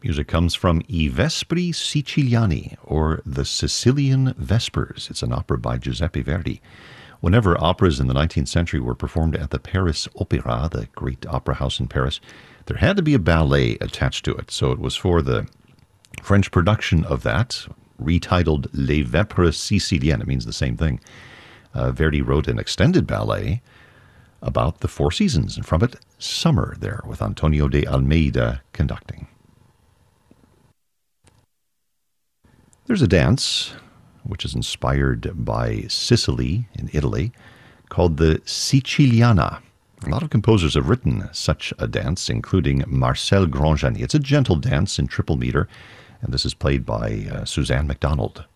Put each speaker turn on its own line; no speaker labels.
Music comes from I Vespri Siciliani, or The Sicilian Vespers. It's an opera by Giuseppe Verdi. Whenever operas in the 19th century were performed at the Paris Opéra, the great opera house in Paris, there had to be a ballet attached to it. So it was for the French production of that, retitled Les Vespres Siciliennes. It means the same thing. Verdi wrote an extended ballet about the four seasons, and from it, Summer, there, with Antonio de Almeida conducting. There's a dance, which is inspired by Sicily in Italy, called the Siciliana. A lot of composers have written such a dance, including Marcel Grandjani. It's a gentle dance in triple meter, and this is played by Suzanne MacDonald.